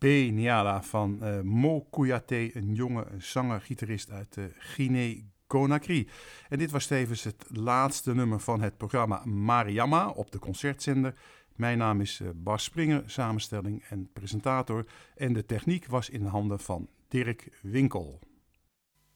Niala van Mo Kouyaté, een jonge zanger-gitarist uit Guinea-Conakry. En dit was tevens het laatste nummer van het programma Mariama op de concertzender. Mijn naam is Bas Springer, samenstelling en presentator. En de techniek was in handen van Dirk Winkel.